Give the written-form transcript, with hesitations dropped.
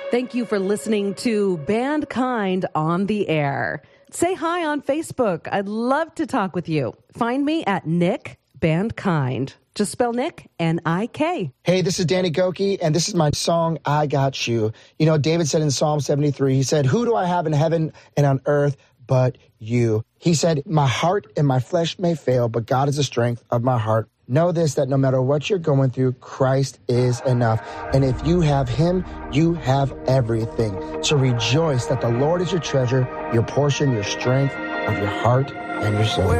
Thank you for listening to Bandkind on the Air. Say hi on Facebook. I'd love to talk with you. Find me at Nick Bandkind. Just spell Nick, N-I-K. Hey, this is Danny Goki, and this is my song, I Got You. You know, David said in Psalm 73, he said, who do I have in heaven and on earth but you? He said, my heart and my flesh may fail, but God is the strength of my heart. Know this, that no matter what you're going through, Christ is enough. And if you have him, you have everything. So rejoice that the Lord is your treasure, your portion, your strength of your heart and your soul.